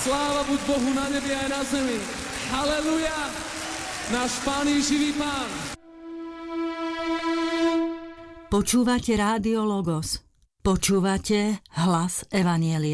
Sláva buď Bohu na nebi aj na zemi. Haleluja! Náš Pán je živý Pán. Počúvate Rádio Logos. Počúvate hlas Evanjelia.